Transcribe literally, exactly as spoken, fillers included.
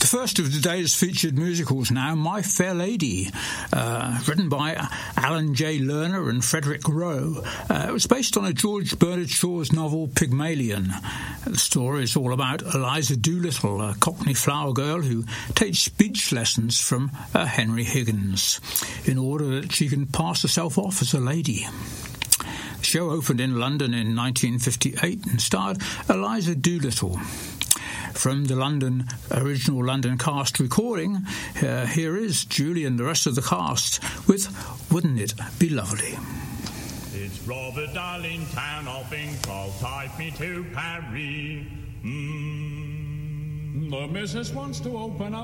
The first of today's featured musicals now, My Fair Lady, uh, written by Alan J. Lerner and Frederick Rowe. Uh, it was based on a George Bernard Shaw's novel Pygmalion. The story is all about Eliza Doolittle, a Cockney flower girl who takes speech lessons from uh, Henry Higgins in order that she can pass herself off as a lady. The show opened in London in nineteen fifty-eight and starred Eliza Doolittle. From the London original London cast recording, uh, here is Julie and the rest of the cast with Wouldn't It Be Lovely? It's rather dull in town, I've been called, take me to Paris. Mm. The missus wants to open up